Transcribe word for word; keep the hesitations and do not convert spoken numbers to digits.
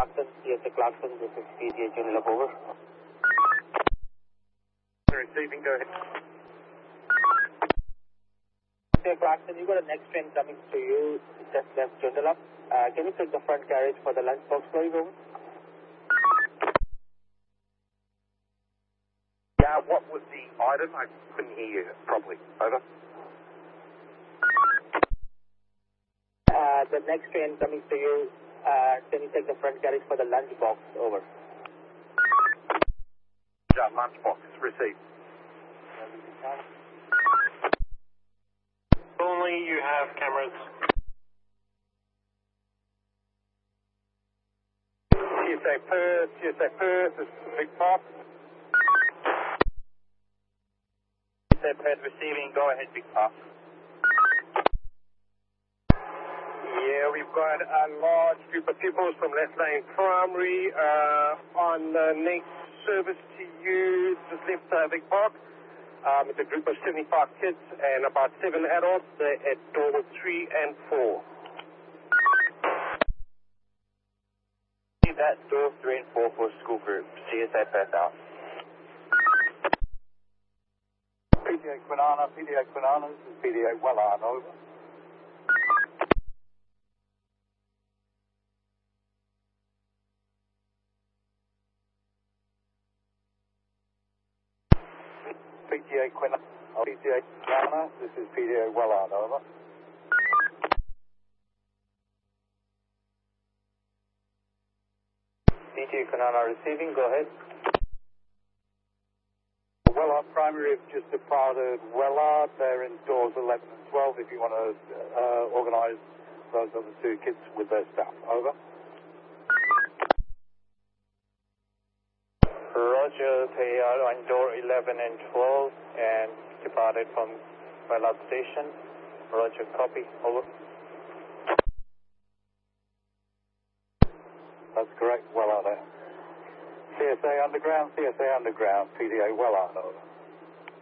Clarkson, C S A Clarkson, this is P T H Unilab, over. Receiving, go ahead. C S A Clarkson, you got a next train coming to you, just left Joondalup. Uh, can you take the front carriage for the lunchbox, please, over? Yeah, what was the item? I couldn't hear you properly. Over. Uh, the next train coming to you, uh, can you take the front carriage for the lunchbox, over? Uh, lunchbox, received. Only you have cameras. C S A Perth, C S A Perth, this is Big Pop. C S A Perth receiving, go ahead, Big Pop. Yeah, we've got a large group of pupils from Left Lane Primary uh, on the next service to you, just left uh, Big Park. Um, it's a group of seventy-five kids and about seven adults. They're at door three and four. That's door three and four for school group. C S A Perth out. P D A Kwinana, P D A Kwinana, this is P D A Wellard, over. P D A Kwinana, P D A Kwinana, this is P D A Wellard, over. P T H Kwinana receiving, go ahead. Wellard Primary have just departed Wellard. They're in doors eleven and twelve if you want to uh, organise those other two kids with their staff. Over. Roger, they are on door eleven and twelve and departed from Wellard Station. Roger, copy, over. That's correct, Wellard. C S A Underground, C S A Underground, P D A Wellard, over.